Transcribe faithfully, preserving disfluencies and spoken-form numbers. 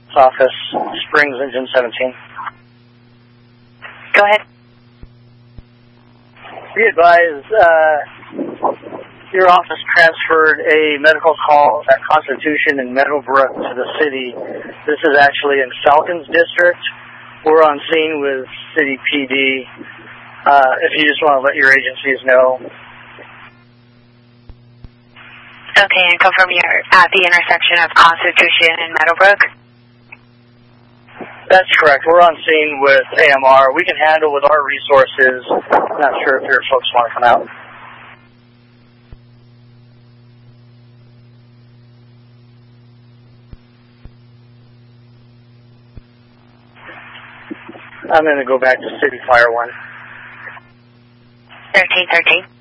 office, Springs, Engine seventeen. Go ahead. Be advised, uh, your office transferred a medical call at Constitution in Meadowbrook to the city. This is actually in Falcons District. We're on scene with City P D. Uh, if you just want to let your agencies know. Okay, and confirm you're at the intersection of Constitution and Meadowbrook? That's correct. We're on scene with A M R. We can handle with our resources. I'm not sure if your folks want to come out. I'm going to go back to City Fire one. thirteen thirteen.